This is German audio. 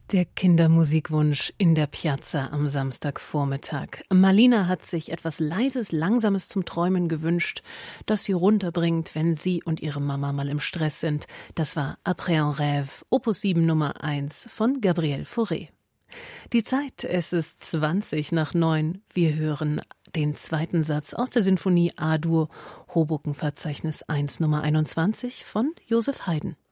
Der Kindermusikwunsch in der Piazza am Samstagvormittag. Malina hat sich etwas Leises, Langsames zum Träumen gewünscht, das sie runterbringt, wenn sie und ihre Mama mal im Stress sind. Das war Après un rêve, Opus 7 Nummer 1 von Gabriel Fauré. Die Zeit, es ist 20:20. Wir hören den zweiten Satz aus der Sinfonie A-Dur, Hoboken-Verzeichnis 1 Nummer 21 von Joseph Haydn.